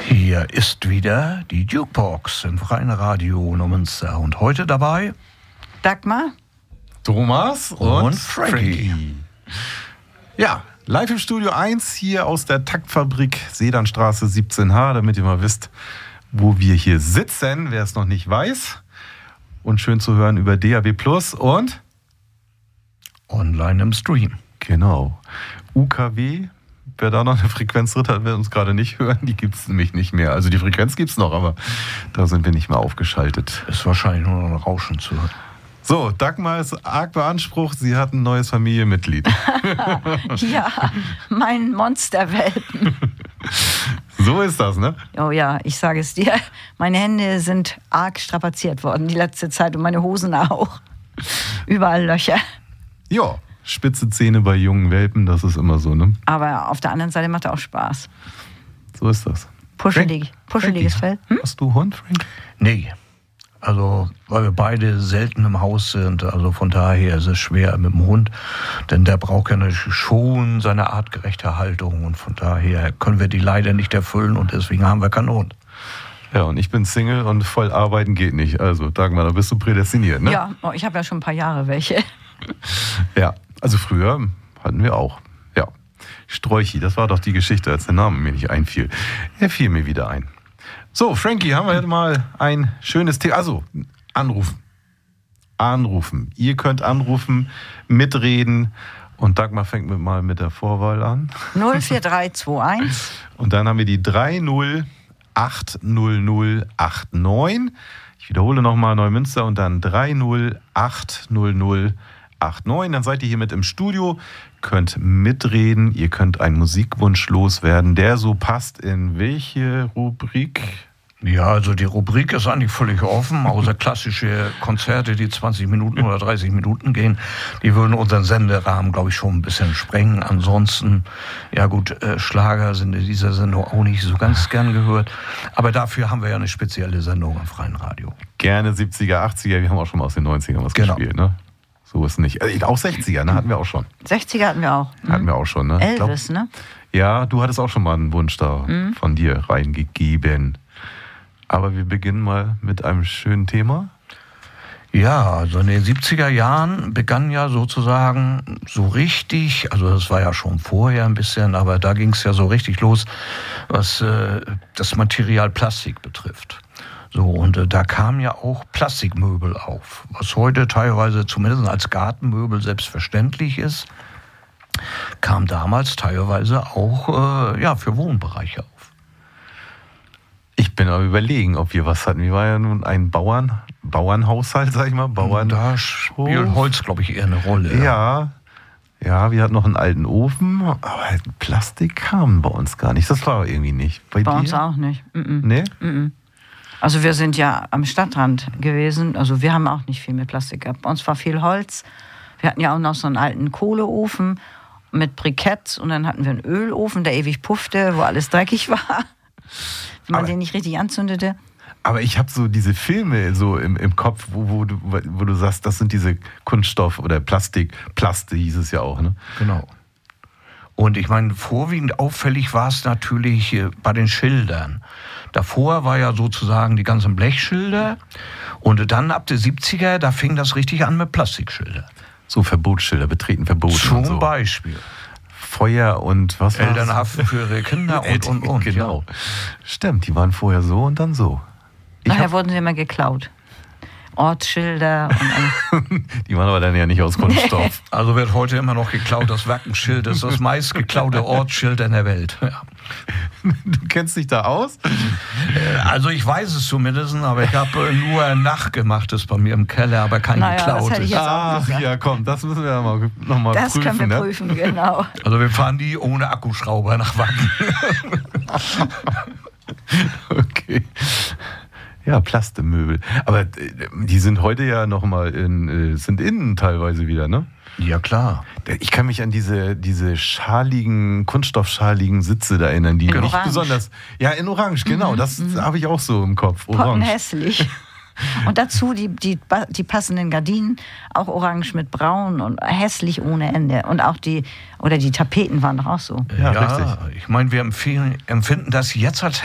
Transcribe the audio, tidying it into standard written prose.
Hier ist wieder die Jukebox im Freien Radio Neumünster. Und heute dabei Dagmar, Thomas und Frankie. Ja, live im Studio 1 hier aus der Taktfabrik Sedanstraße 17H, damit ihr mal wisst, wo wir hier sitzen, wer es noch nicht weiß. Und schön zu hören über DAB+ und Online im Stream. genau, UKW. Wer da noch eine Frequenz drin hat, wird uns gerade nicht hören. Die gibt es nämlich nicht mehr. Also die Frequenz gibt es noch, aber da sind wir nicht mehr aufgeschaltet. Ist wahrscheinlich nur noch ein Rauschen zu hören. So, Dagmar ist arg beansprucht. Sie hat ein neues Familienmitglied. ja, mein Monsterwelpen. So ist das, ne? Oh ja, ich sage es dir, meine Hände sind arg strapaziert worden die letzte Zeit und meine Hosen auch. Überall Löcher. Ja, spitze Zähne bei jungen Welpen, das ist immer so, ne? Aber auf der anderen Seite macht er auch Spaß. So ist das. Puscheliges Fell. Hast du Hund, Frank? Nee, also weil wir beide selten im Haus sind, also von daher ist es schwer mit dem Hund, denn der braucht ja natürlich schon seine artgerechte Haltung und von daher können wir die leider nicht erfüllen und deswegen haben wir keinen Hund. Ja, und ich bin Single und voll arbeiten geht nicht. Also, Dagmar, da bist du prädestiniert, ne? Ja, ich habe ja schon ein paar Jahre welche. Ja, also früher hatten wir auch. Ja, Sträuchi, das war doch die Geschichte, als der Name mir nicht einfiel. Er fiel mir wieder ein. So, Frankie, haben wir heute mal ein schönes Thema. Also, anrufen. Ihr könnt anrufen, mitreden. Und Dagmar fängt mal mit der Vorwahl an. 04321. Und dann haben wir die 3080089. Ich wiederhole nochmal Neumünster und dann 3080089. Dann seid ihr hier mit im Studio, könnt mitreden, ihr könnt einen Musikwunsch loswerden, der so passt in welche Rubrik? Ja, also die Rubrik ist eigentlich völlig offen, außer klassische Konzerte, die 20 Minuten oder 30 Minuten gehen. Die würden unseren Senderahmen, glaube ich, schon ein bisschen sprengen. Ansonsten, ja gut, Schlager sind in dieser Sendung auch nicht so ganz gern gehört. Aber dafür haben wir ja eine spezielle Sendung im Freien Radio. Gerne 70er, 80er, wir haben auch schon mal aus den 90ern was gespielt, ne? So ist nicht. Auch 60er, ne? Hatten wir auch schon. 60er hatten wir auch. Hatten wir auch schon, ne? Elvis, ne? Ja, du hattest auch schon mal einen Wunsch da von dir reingegeben. Aber wir beginnen mal mit einem schönen Thema. Ja, also in den 70er Jahren begann ja sozusagen so richtig, also das war ja schon vorher ein bisschen, aber da ging es ja so richtig los, was das Material Plastik betrifft. So, und da kamen ja auch Plastikmöbel auf, was heute teilweise zumindest als Gartenmöbel selbstverständlich ist, kam damals teilweise auch für Wohnbereiche auf. Ich bin aber überlegen, ob wir was hatten. Wir waren ja nun ein Bauernhaushalt, sag ich mal. Da spielt Holz, glaube ich, eher eine Rolle. Ja, wir hatten noch einen alten Ofen, aber Plastik kam bei uns gar nicht. Das war irgendwie nicht. Bei dir? Uns auch nicht. Nee? Also wir sind ja am Stadtrand gewesen, also wir haben auch nicht viel mit Plastik gehabt. Bei uns war viel Holz. Wir hatten ja auch noch so einen alten Kohleofen mit Briketts und dann hatten wir einen Ölofen, der ewig puffte, wo alles dreckig war, wenn man den nicht richtig anzündete. Aber ich habe so diese Filme so im Kopf, wo du sagst, das sind diese Kunststoff- oder Plaste hieß es ja auch, ne? Genau. Und ich meine, vorwiegend auffällig war es natürlich bei den Schildern. Davor war ja sozusagen die ganzen Blechschilder und dann ab der 70er, da fing das richtig an mit Plastikschilder. So Verbotsschilder, betreten verboten. Zum so. Beispiel. Feuer und was war's? Eltern haften für ihre Kinder und. Genau. Ja. Stimmt, die waren vorher so und dann so. Nachher wurden sie immer geklaut. Ortsschilder und alles. Die waren aber dann ja nicht aus Kunststoff. Nee. Also wird heute immer noch geklaut, das Wackenschild ist das meist geklaute Ortsschild in der Welt. Ja. Du kennst dich da aus? Also ich weiß es zumindest, aber ich habe nur nachgemachtes bei mir im Keller, aber kein geklautes. Ach ja, komm, das müssen wir noch mal das prüfen. Das können wir prüfen, genau. Also wir fahren die ohne Akkuschrauber nach Wacken. Okay. Ja, Plastemöbel. Aber die sind heute ja noch mal sind innen teilweise wieder, ne? Ja, klar. Ich kann mich an diese schaligen, kunststoffschaligen Sitze da erinnern, die nicht besonders... Ja, in Orange, genau. Das habe ich auch so im Kopf. Orange. Hässlich. Und dazu die passenden Gardinen, auch orange mit braun und hässlich ohne Ende. Und auch die Tapeten waren doch auch so. Ja, richtig. Ich meine, wir empfinden das jetzt als